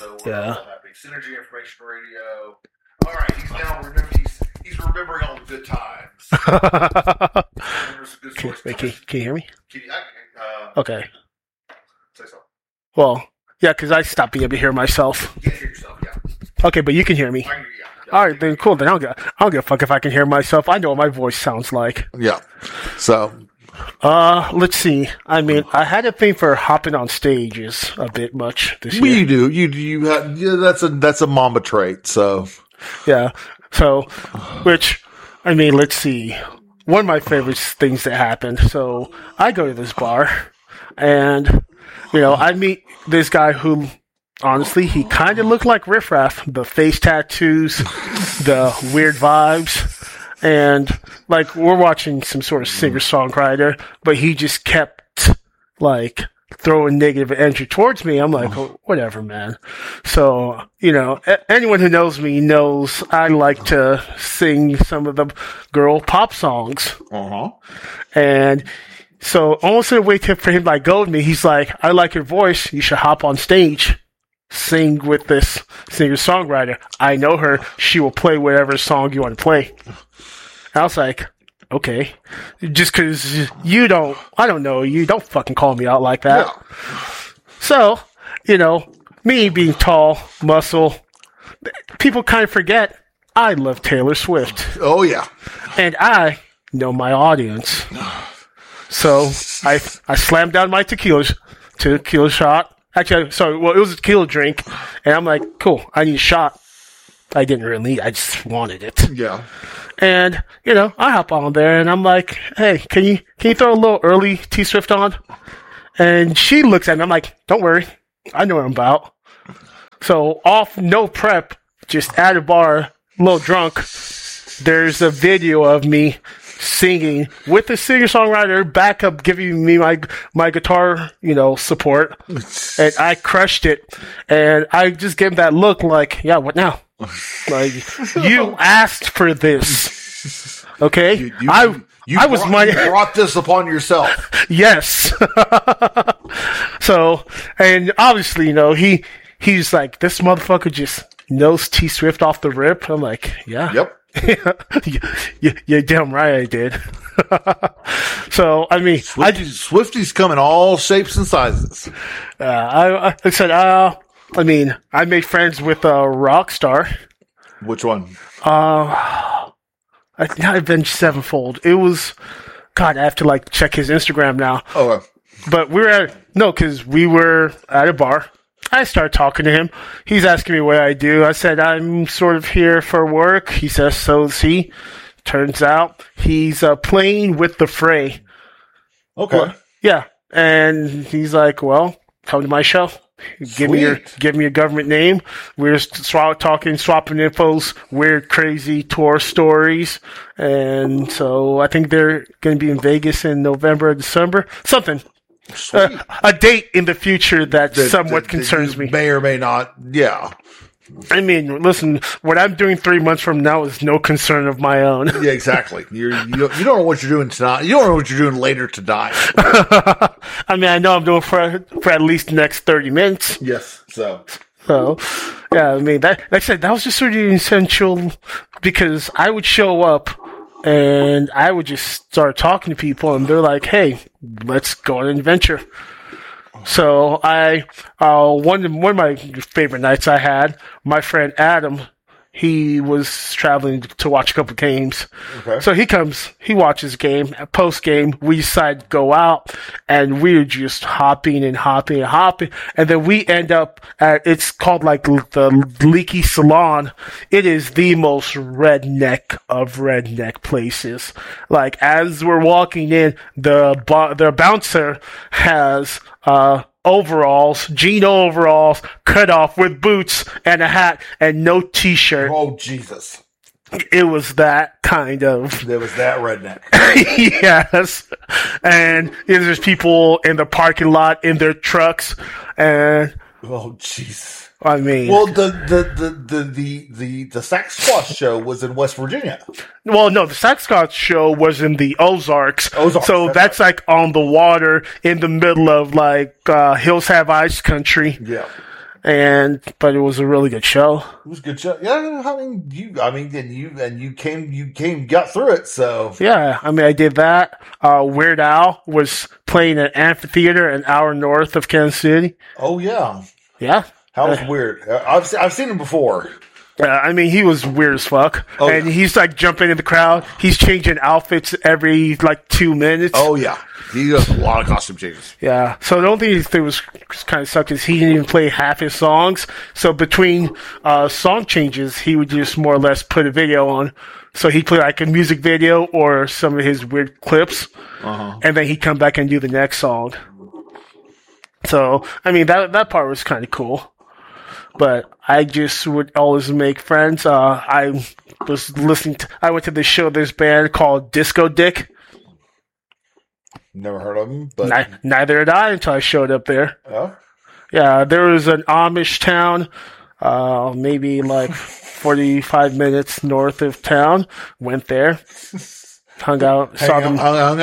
So we're Yeah. all happy. Synergy Information Radio. All right, he's remembering all the good times. Remembers the good stories. Can you hear me? I Okay. say so. Well, yeah, because I stopped being able to hear myself. You can't hear yourself, yeah. Okay, but you can hear me. I can hear you. Yeah. All right, then cool. Then I don't give a fuck if I can hear myself. I know what my voice sounds like. Yeah. So, Let's see. I mean, I had a thing for hopping on stages a bit much this year. you do. You have, yeah, that's a mama trait. So, Yeah. So, which, I mean, let's see. One of my favorite things that happened. So, I go to this bar, and, I meet this guy who, honestly, he kind of looked like Riff Raff. The face tattoos, the weird vibes. And, like, we're watching some sort of singer-songwriter, but he just kept, like, throwing negative energy towards me. I'm like, oh, whatever, man. So, anyone who knows me knows I like to sing some of the girl pop songs. And so, almost in a way for him to, like, go with me, he's like, I like your voice. You should hop on stage. Sing with this singer-songwriter. I know her. She will play whatever song you want to play. I was like, okay. Just because I don't know you, don't fucking call me out like that. yeah. So, me being tall, muscle, people kind of forget I love Taylor Swift. Oh, yeah. And I know my audience. So, I slammed down my tequila shot. Actually, sorry, well, it was a tequila drink. And I'm like, cool, I need a shot. I didn't really need it, I just wanted it. Yeah. And, I hop on there and I'm like, hey, can you throw a little early T-Swift on? And she looks at me, I'm like, don't worry, I know what I'm about. So off, no prep, just at a bar, a little drunk, there's a video of me singing with the singer-songwriter backup giving me my guitar, support. And I crushed it. And I just gave him that look like, yeah, what now? Like, you asked for this. Okay? You brought this upon yourself. Yes. So, and obviously, he's like, this motherfucker just knows T Swift off the rip. I'm like, yeah. Yep. You're damn right I did. So, I mean, Swifties come in all shapes and sizes. I said, I made friends with a rock star. Which one? Avenged Sevenfold. It was, God, I have to check his Instagram now. Oh, But because we were at a bar. I started talking to him. He's asking me what I do. I said, I'm sort of here for work. He says, so is he. Turns out he's playing with the Fray. okay. Well, yeah. And he's like, well, come to my show. Give me your government name. We're swapping infos, weird, crazy tour stories. And so I think they're going to be in Vegas in November or December. Something. A date in the future that somewhat concerns me. May or may not. Yeah. I mean, listen, what I'm doing 3 months from now is no concern of my own. Yeah, exactly. You don't know what you're doing tonight. You don't know what you're doing later tonight. I mean, I know I'm doing for at least the next 30 minutes. Yes. So, yeah, I mean, like I said, that was just sort of essential because I would show up and I would just start talking to people and they're like, hey, let's go on an adventure. So one of my favorite nights I had, my friend Adam, he was traveling to watch a couple games. Okay. So he watches the game. Post game, we decide to go out, and we're just hopping. And then we end up it's called the Leaky Salon. It is the most redneck of redneck places. As we're walking in, the bouncer has, jean overalls, cut off with boots and a hat and no t-shirt. oh Jesus, It was that kind of. there was that redneck. Yes. And there's people in the parking lot in their trucks and Oh Jesus. I mean, Well, the Sasquatch show was in West Virginia. well, no, the Sasquatch show was in the Ozarks. So that's on the water in the middle of Hills Have Ice country. Yeah. but it was a really good show. It was a good show. Yeah, you got through it. So Yeah, I mean, I did that. Weird Al was playing an amphitheater an hour north of Kansas City. oh yeah, Yeah. how was weird. I've seen him before. I mean, he was weird as fuck. Oh, and yeah. he's like jumping in the crowd. He's changing outfits every like 2 minutes. Oh yeah, he does a lot of costume changes. Yeah. So the only thing that was kind of sucked is he didn't even play half his songs. So between song changes, he would just more or less put a video on. So he'd play like a music video or some of his weird clips. And then he'd come back and do the next song. So, I mean, that part was kind of cool. But I just would always make friends. I went to the show of this band called Disco Dick. Never heard of him, but Neither had I until I showed up there. oh, Yeah, there was an Amish town, maybe like 45 minutes north of town. Went there, hung out, saw them. hung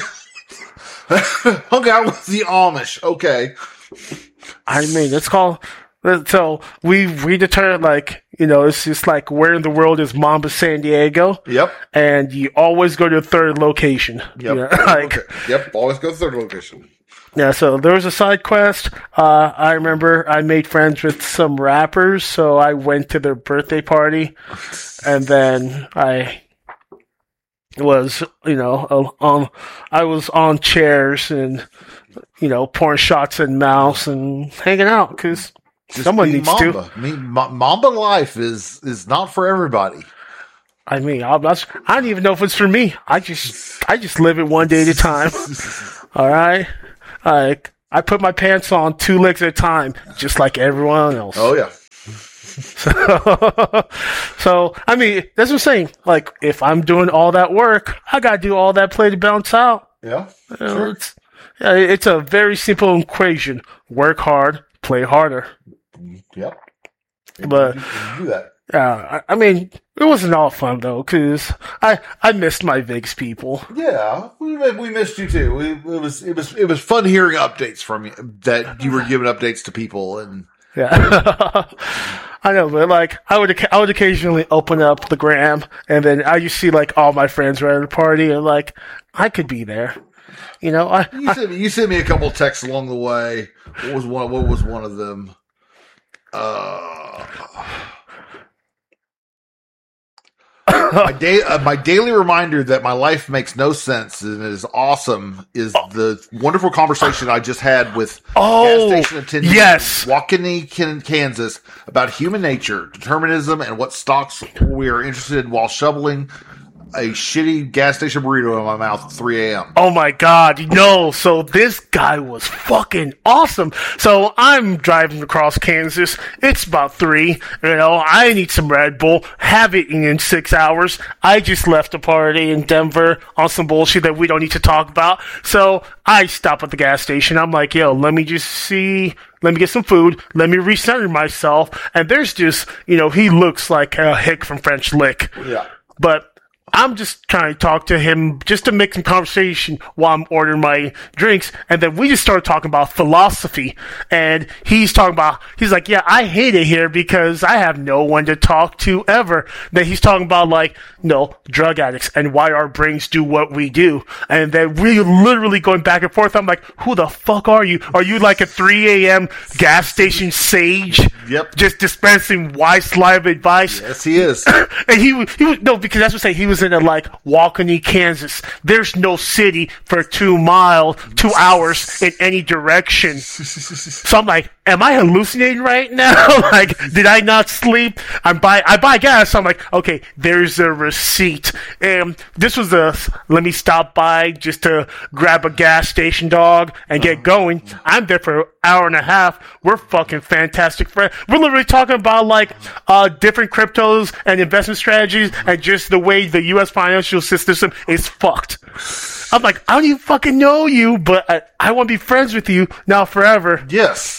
out with the Amish. Okay, I mean, it's called. So we determined, like, it's just like where in the world is Mamba San Diego? Yep. And you always go to the third location. Yep. Like, Okay. Yep. Always go to the third location. yeah, so there was a side quest. I remember I made friends with some rappers, so I went to their birthday party, and then I was, I was on chairs and, pouring shots in mouths and hanging out, because someone needs Mamba. to. I mean, Mamba life is not for everybody. I mean, I don't even know if it's for me. I just live it one day at a time. All right? I put my pants on 2 legs at a time, just like everyone else. Oh yeah. So, I mean, that's what I'm saying. Like, if I'm doing all that work, I gotta do all that play to bounce out. Yeah. Sure. It's a very simple equation. Work hard, play harder. Yep. But you do that. I mean, it wasn't all fun though, because I missed my Vegas people. Yeah, we missed you too. It was fun hearing updates from you, that you were giving updates to people, and Yeah, I know, but like I would occasionally open up the gram, and then I used to see like all my friends were at a party, and like I could be there. you sent me a couple texts along the way. What was one of them? My daily reminder that my life makes no sense and is awesome is the wonderful conversation I just had with gas station attendant yes. in Waukene, Kansas, about human nature, determinism, and what stocks we are interested in while shoveling a shitty gas station burrito in my mouth at 3 a.m. Oh my god, no, so this guy was fucking awesome. So I'm driving across Kansas, it's about 3, I need some Red Bull, have it in 6 hours. I just left a party in Denver on some bullshit that we don't need to talk about. So I stop at the gas station, I'm like, yo, let me get some food, let me recenter myself, and there's just, he looks like a hick from French Lick. Yeah. But I'm just trying to talk to him just to make some conversation while I'm ordering my drinks. And then we just started talking about philosophy. And he's like, yeah, I hate it here because I have no one to talk to ever. Then he's talking about drug addicts and why our brains do what we do. And then we're literally going back and forth. I'm like, who the fuck are you? Are you like a 3 a.m. gas station sage? Yep. Just dispensing wise life advice? Yes, he is. And he was, no, because that's what I'm saying. He was in Waukene, Kansas. There's no city for 2 hours in any direction. So I'm like, am I hallucinating right now? Like, did I not sleep? I buy gas. So I'm like, okay, there's a receipt. And this was let me stop by just to grab a gas station dog and get going. I'm there for an hour and a half. We're fucking fantastic friends. We're literally talking about different cryptos and investment strategies and just the way the U.S. financial system is fucked. I'm like, I don't even fucking know you, but I want to be friends with you now forever. Yes.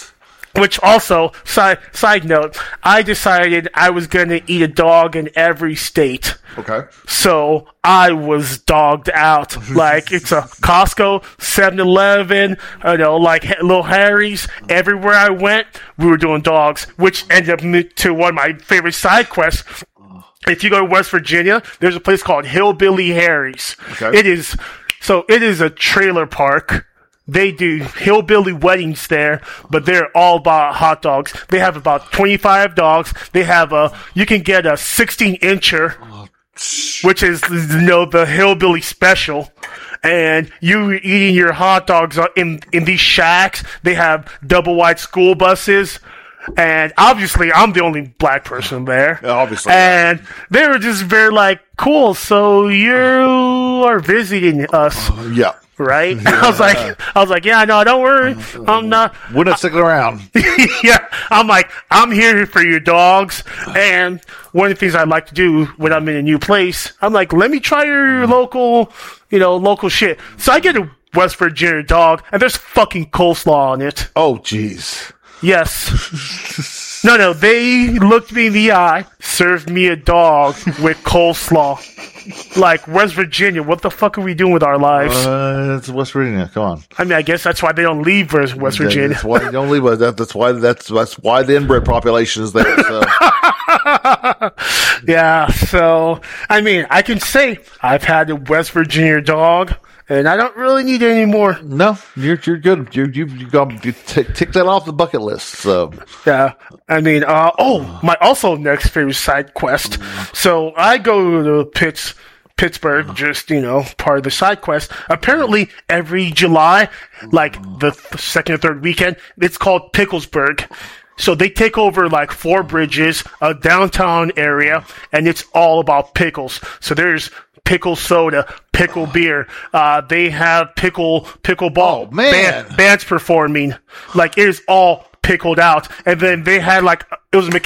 Which also, side note, I decided I was going to eat a dog in every state. Okay. So I was dogged out. Like, it's a Costco, 7-Eleven, like Little Harry's. Everywhere I went, we were doing dogs, which ended up to one of my favorite side quests. If you go to West Virginia, there's a place called Hillbilly Harry's. Okay. It is a trailer park. They do hillbilly weddings there, but they're all about hot dogs. They have about 25 dogs. They have you can get a 16-incher, which is, the hillbilly special. And you eating your hot dogs in these shacks. They have double wide school buses. And obviously, I'm the only black person there. Yeah, obviously. And they were just very cool, so you are visiting us. Yeah. Right? I was like, yeah, no, don't worry. I'm not. We're not sticking around. Yeah. I'm here for your dogs. And one of the things I like to do when I'm in a new place, I'm like, let me try your local shit. So I get a West Virginia dog, and there's fucking coleslaw on it. Oh, jeez. Yes. No, they looked me in the eye, served me a dog with coleslaw. Like, West Virginia, what the fuck are we doing with our lives? It's West Virginia. Come on. I mean, I guess that's why they don't leave West Virginia. That's why they don't leave. That's why the inbred population is there. So. Yeah. So, I mean, I can say I've had a West Virginia dog, and I don't really need any more. No, you're good. You tick that off the bucket list. So yeah, I mean, my also next favorite side quest. So I go to Pittsburgh, just part of the side quest. Apparently, every July, like the second or third weekend, it's called Picklesburg. So they take over 4 bridges, a downtown area, and it's all about pickles. So there's pickle soda, pickle beer. They have pickleball. Oh, man. Bands performing. It is all pickled out. And then they had it was a